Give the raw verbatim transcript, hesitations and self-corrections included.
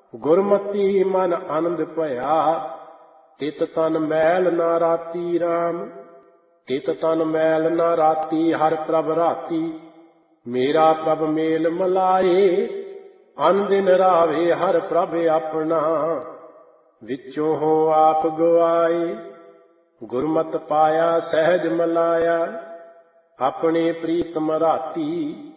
ਗੁਰਮਤੀ ਮਨ ਆਨੰਦ ਭਇਆ, ਤਿਤ ਤਨ ਮੈਲ ਨਾ ਰਾਤੀ ਰਾਮ। ਤਿਤ ਤਨ ਮੈਲ ਨਾ ਰਾਤੀ, ਹਰ ਪ੍ਰਭ ਰਾਤੀ। ਮੇਰਾ ਪ੍ਰਭ ਮੇਲ ਮਲਾਏ, ਅਨ ਦਿਨ ਰਾਵੇ ਹਰ ਪ੍ਰਭ ਆਪਣਾ। ਵਿੱਚੋਂ ਹੋ ਆਪ ਗਵਾਏ, ਗੁਰਮਤਿ ਪਾਇਆ ਸਹਿਜ ਮਲਾਇਆ। ਆਪਣੇ ਪ੍ਰੀਤਮ ਰਾਤੀ,